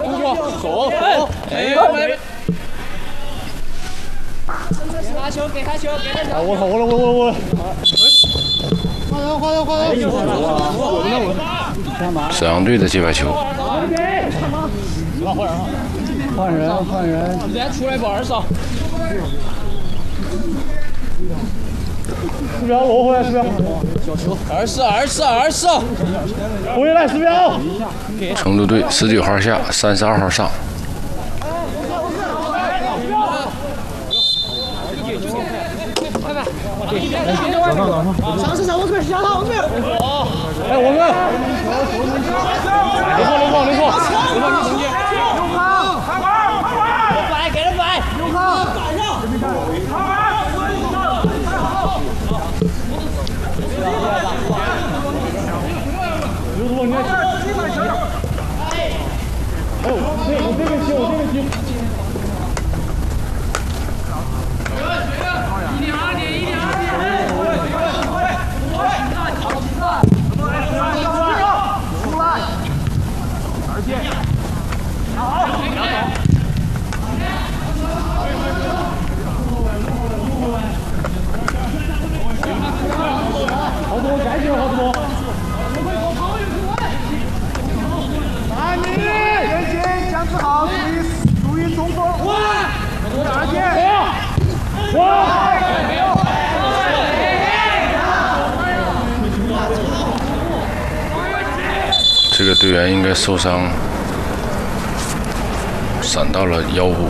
走，哎，给他球，给他球，给他球。我。 沈阳队的接白球。 换人。 直接出来不20少。 十秒落回来，10秒。 小球，24。 回来10秒。 成都队19号下，32号上。 上市场，我这边下他，我这边。 哎，我们。灵活，你中间。 给人摆。 我这边踢。好多该进好多。3米，前进，姜子豪，注意中锋。2点。 这个队员应该受伤，闪到了腰部。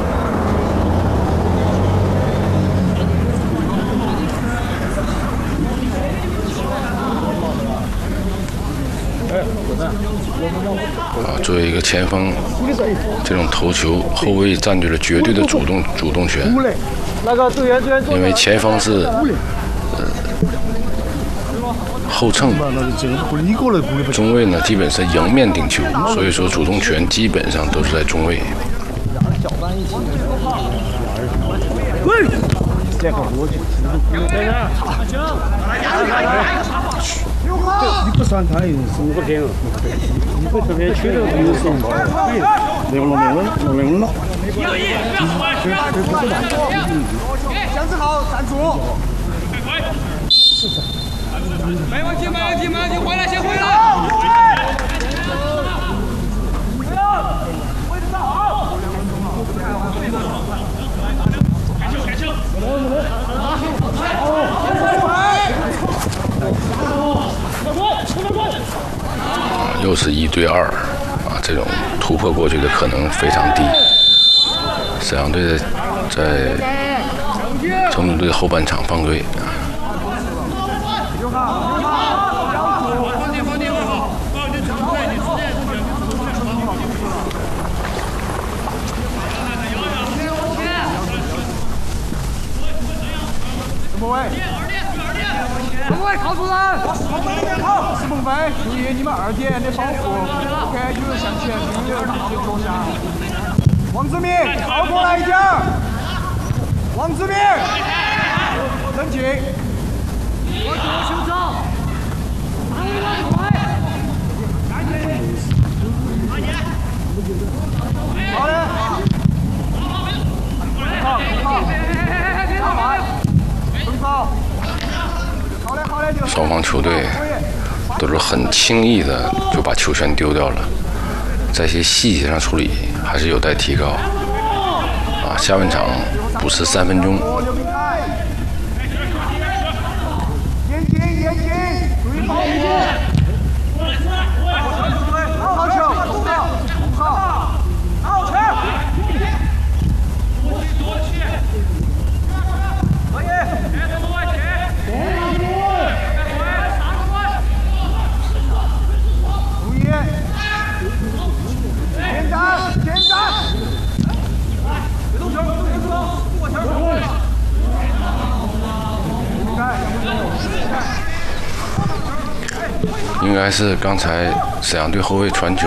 作为一个前锋，这种头球后卫占据了绝对的主动权。因为前锋是后蹭，中卫呢基本是迎面顶球，所以说主动权基本上都是在中卫。 你不上他硬是不行，你会特别缺的东西。对，没了。姜子豪站住。 没问题，回来先回来。位置站好。开球。 又是1对2这种突破过去的可能非常低。沈阳队在成都队后半场放队。 中卫靠住人，4梦飞，注意你们2点的保护。OK， 有人向前，有人坐下。王志明，靠过来一点。王志明，冷静。我左手走。好的。好。 双方球队都是很轻易的就把球权丢掉了，在一些细节上处理还是有待提高。下半场补时3分钟。应该是刚才沈阳队后卫传球